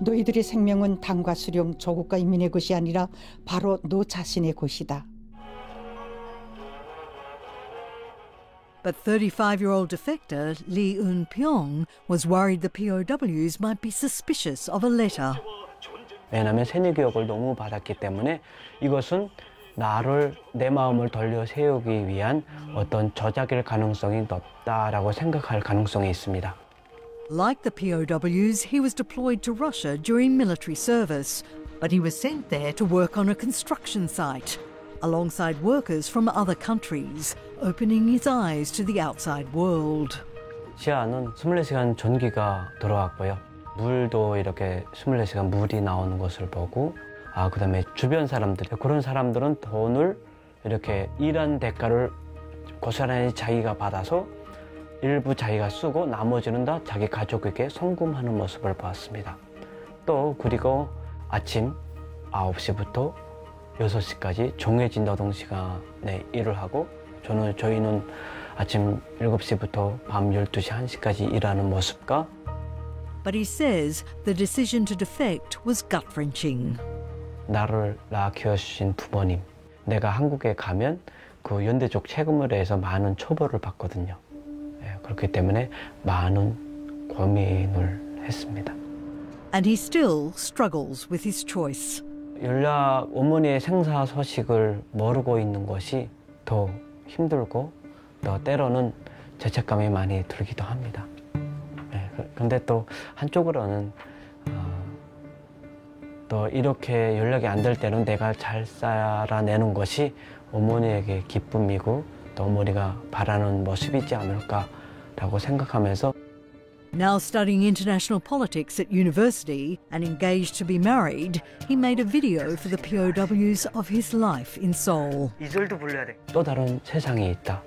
너희들의 생명은 당과 수령, 조국과 인민의 것이 아니라 바로 너 자신의 것이다. But 35-year-old defector Lee Eun-pyong was worried the POWs might be suspicious of a letter. 왜냐하면 세뇌 교육을 너무 받았기 때문에 이것은 내 마음을 돌려 세우기 위한 어떤 저작일 가능성이 높다라고 생각할 가능성이 있습니다. Like the POWs, he was deployed to Russia during military service, but he was sent there to work on a construction site, alongside workers from other countries, opening his eyes to the outside world. 시야는 24시간 전기가 들어왔고요. 물도 이렇게 24시간 물이 나오는 것을 보고 그다음에 주변 사람들, 그런 사람들은 돈을 이렇게 일한 대가를 고스란히 자기가 받아서 일부 자기가 쓰고 나머지는 다 자기 가족에게 송금하는 모습을 보았습니다. 또 그리고 아침 9시부터 6시까지 정해진 노동시간에 일을 하고 저희는 아침 7시부터 밤 12시, 1시까지 일하는 모습과 But he says the decision to defect was gut-wrenching. 나를 낳아 키워주신 부모님, 내가 한국에 가면 그 연대적 책임을 해서 많은 처벌을 받거든요. 그렇기 때문에 많은 고민을 했습니다. And he still struggles with his choice. 어머니의 생사 소식을 모르고 있는 것이 더 힘들고 또 때로는 죄책감이 많이 들기도 합니다. 근데 또 한쪽으로는 또 이렇게 연락이 안 될 때는 내가 잘 살아내는 것이 어머니에게 기쁨이고 또 어머니가 바라는 모습이지 않을까라고 생각하면서 Now studying international politics at university and engaged to be married, he made a video for the POWs of his life in Seoul. 또 다른 세상이 있다.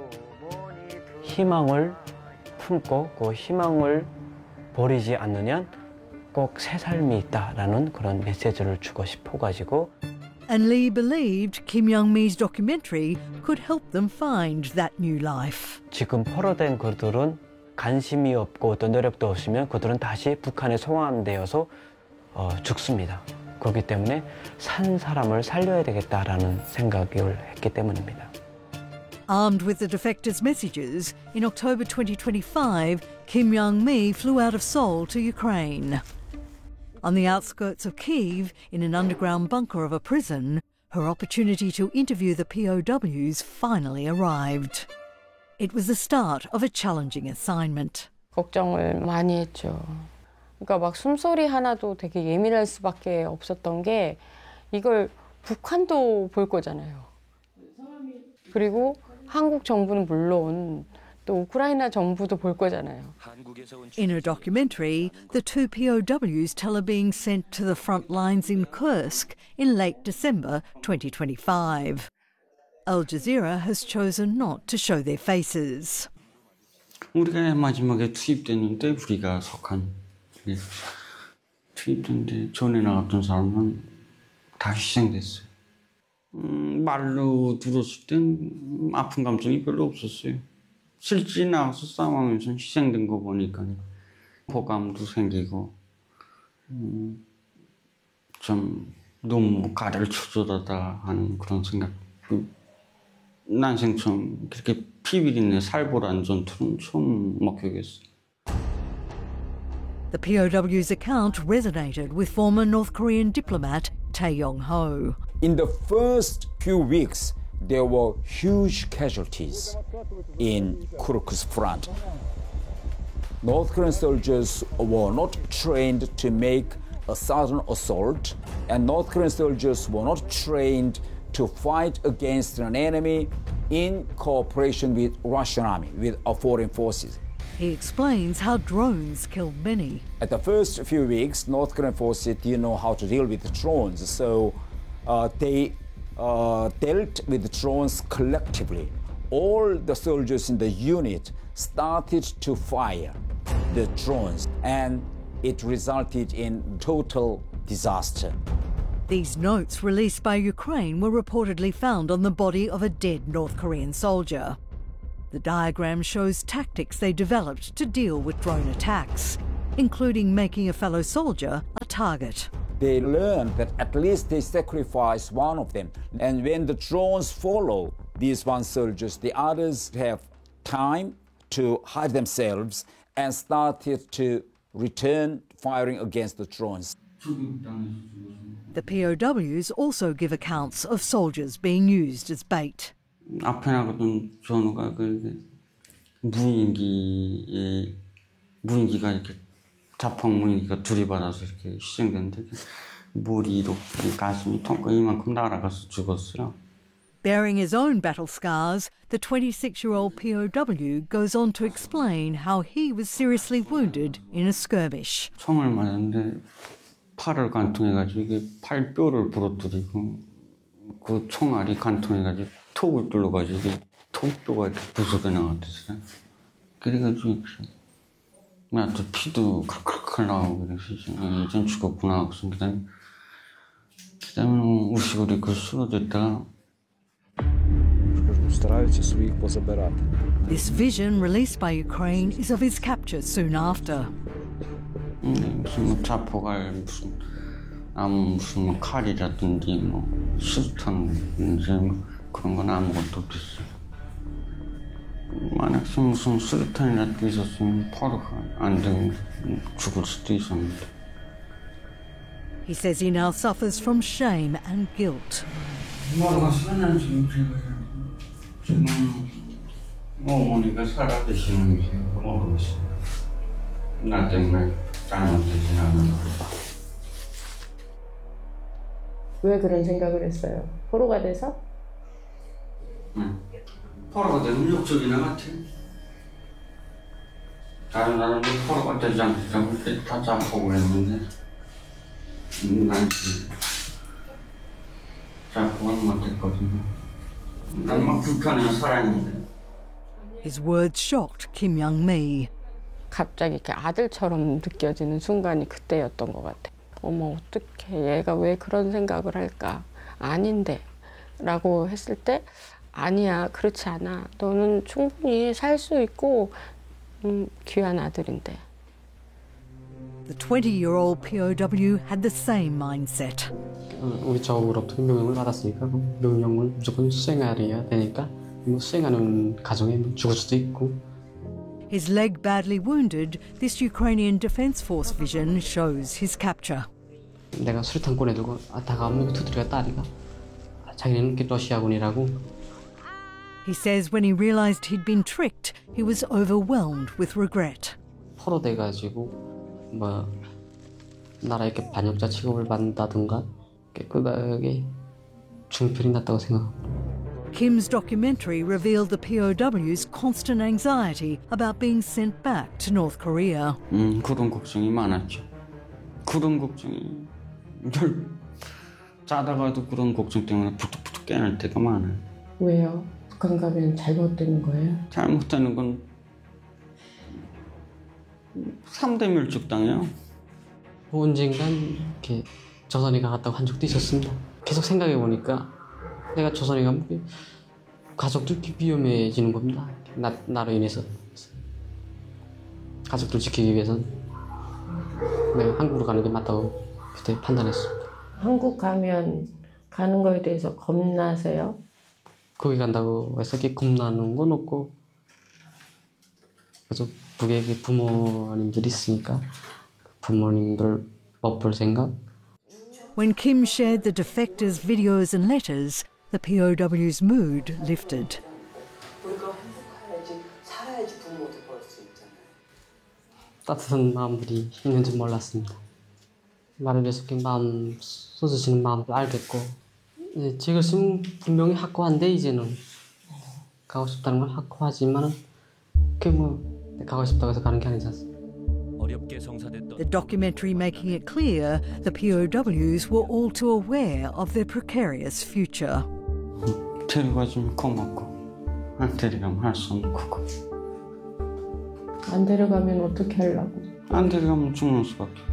희망을 품고 그 희망을 버리지 않느냐 꼭 새 삶이 있다라는 그런 메시지를 주고 싶어가지고 And Lee believed Kim Young-mi's documentary could help them find that new life. 지금 포로된 그들은 관심이 없고 어떤 노력도 없으면 그들은 다시 북한에 송환되어서 죽습니다. 그렇기 때문에 산 사람을 살려야 되겠다라는 생각을 했기 때문입니다. Armed with the defectors' messages, in October 2025, Kim Young-mi flew out of Seoul to Ukraine. On the outskirts of Kyiv, in an underground bunker of a prison, her opportunity to interview the POWs finally arrived. It was the start of a challenging assignment. 걱정을 많이 했죠. 그러니까 막 숨소리 하나도 되게 예민할 수밖에 없었던 게 이걸 북한도 볼 거잖아요. 그리고 한국 정부는 물론 또 우크라이나 정부도 볼 거잖아요. In a documentary, the two POWs tell of being sent to the front lines in Kursk in late December 2025. Al Jazeera has chosen not to show their faces. 우리가 마지막에 투입됐는데 우리가 속한 투입됐는데 전에 나갔던 사람은 다 희생됐어요. 말로 들었을 땐 아픈 감정이 별로 없었어요. 실제 나가서 싸움하면서 희생된 거 보니까 호감도 생기고 좀 너무 가래를 쳐줘다 하는 그런 생각. 난생 처음 그렇게 피비린내 살벌한 전투는 처음 목격했어요. The POW's account resonated with former North Korean diplomat Tae Yong-ho. In the first few weeks, there were huge casualties in Kursk's front. North Korean soldiers were not trained to make a sudden assault, and North Korean soldiers were not trained to fight against an enemy in cooperation with Russian army, with foreign forces. He explains how drones killed many. At the first few weeks, North Korean forces didn't know how to deal with the drones, so they dealt with the drones collectively. All the soldiers in the unit started to fire the drones, and it resulted in total disaster. These notes released by Ukraine were reportedly found on the body of a dead North Korean soldier. The diagram shows tactics they developed to deal with drone attacks, including making a fellow soldier a target. They learn that at least they sacrifice one of them. And when the drones follow these one soldiers, the others have time to hide themselves and started to return firing against the drones. The POWs also give accounts of soldiers being used as bait. 앞에 나가던 전우가 그 무인기가 이렇게 자폭 무인기가 들이받아서 이렇게 희생됐는데 머리로 가슴이 통과 이만큼 날아가서 죽었어요. Bearing his own battle scars, the 26-year-old POW goes on to explain how he was seriously wounded in a skirmish. 총을 맞았는데 팔을 관통해가지고 이게 팔뼈를 부러뜨리고 그 총알이 관통해가지고 톡을 뚫어가지고 이게 톡뼈가 이렇게 부서져 나갔어요. 그래가지고 나도 피도 칼칼칼 나오고 그래서 이젠 죽었구나 하고서 그다음에 우시고리 그 쓰러졌다가 This vision released by Ukraine is of his capture soon after. 무슨 자포갈 무슨 무슨 칼이라든지 수류탄 그런 건 아무것도 없었어요. 만약 무슨 수류탄이라도 있었으면 포로가 안 되고 죽을 수도 있었는데. He says he now suffers from shame and guilt. 지금 어머니가 살아 계시는 게 모르고 있어요. 나 때문에 잘못되지 않은 왜 그런 생각을 했어요? 포로가 돼서? 포로가 되면 욕적이나 같아. 다른 나라는 포로가 되지 않겠다고 다 잡고 했는데 난 잡고는 못했거든요. 난 막 불편해서 살았는데. His words shocked Kim Young-mi. 갑자기 이렇게 아들처럼 느껴지는 순간이 그때였던 것 같아. 어머 어떡해 얘가 왜 그런 생각을 할까? 아닌데 라고 했을 때 아니야 그렇지 않아. 너는 충분히 살 수 있고 귀한 아들인데. The 20-year-old POW had the same mindset. 우리 적으로부터 명령을 받았으니까 명령을 무조건 수행해야 되니까 수행하는 과정에 죽을 수도 있고. His leg badly wounded, this Ukrainian Defence Force vision shows his capture. 내가 수류탄 꺼내들고 다가오면 두드려 딸이가 자기는 러시아군이라고. He says when he realised he'd been tricked, he was overwhelmed with regret. 포로 돼가지고 나라 이렇게 반역자 취급을 받는다든가 깨끗하게 중편이 났다고 생각합니다. Kim's documentary revealed the POW's constant anxiety about being sent back to North Korea. 그런 걱정이 많았죠. 그런 걱정이 자다가도 그런 걱정 때문에 부득부득 깨날 때가 많아요. 왜요? 북한 가면 잘못되는 거예요? 잘못되는 건 3대 밀축당해요. 언젠간 이렇게 조선에 갔다고 한 적도 있었습니다. 계속 생각해 보니까 내가 조선에 가면 가족들 위험해지는 겁니다. 나로 인해서 가족들 지키기 위해서는 내가 한국으로 가는 게 맞다고 그때 판단했습니다. 한국 가면 가는 거에 대해서 겁나세요? 거기 간다고 해서 겁나는 건 없고 그래서 북에 부모님들이 있으니까 부모님들 못 볼 생각. When Kim shared the defectors' videos and letters, the POW's mood lifted. 따뜻한 마음들이 있는지 몰랐습니다. 나를 위해서 마음 쏟으시는 마음도 알겠고 지금 분명히 확고한데 이제는 가고 싶다는 건 확고하지만은 가고 싶다고 해서 가는 게 아니지 않습니까? The documentary making it clear the POWs were all too aware of their precarious future. 데려가주면 고맙고 안 데려가면 할 수 없는 거고. 안 데려가면 어떻게 하려고? 안 데려가면 죽는 수밖에 없죠.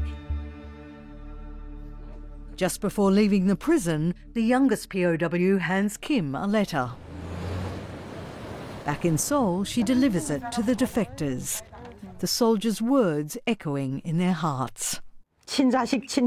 Just before leaving the prison, the youngest POW hands Kim a letter. Back in Seoul, she delivers it to the defectors. the soldiers' words echoing in their hearts. 친자식 친